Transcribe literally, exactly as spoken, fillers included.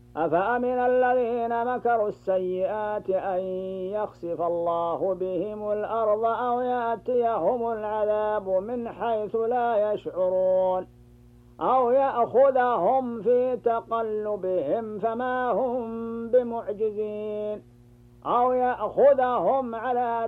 أفأمن الذين مكروا السيئات أن يخسف الله بهم الأرض أو يأتيهم العذاب من حيث لا يشعرون أو يأخذهم في تقلبهم فما هم بمعجزين أو يأخذهم على